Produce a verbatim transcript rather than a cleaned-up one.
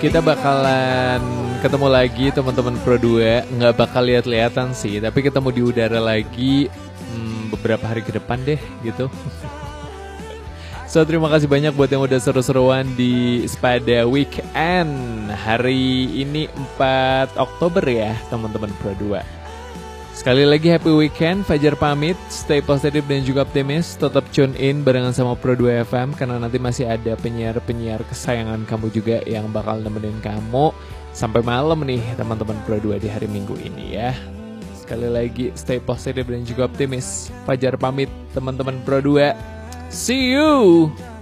kita bakalan ketemu lagi teman-teman Pro dua. Nggak bakal lihat-lihatan sih, tapi ketemu di udara lagi hmm, beberapa hari ke depan deh gitu. So terima kasih banyak buat yang udah seru-seruan di Spada Weekend hari ini empat Oktober ya teman-teman Pro dua. Sekali lagi happy weekend, Fajar pamit, stay positif dan juga optimis, tetap tune in barengan sama Pro dua F M karena nanti masih ada penyiar-penyiar kesayangan kamu juga yang bakal nemenin kamu sampai malam nih teman-teman Pro dua di hari Minggu ini ya. Sekali lagi stay positif dan juga optimis, Fajar pamit teman-teman Pro dua. See you!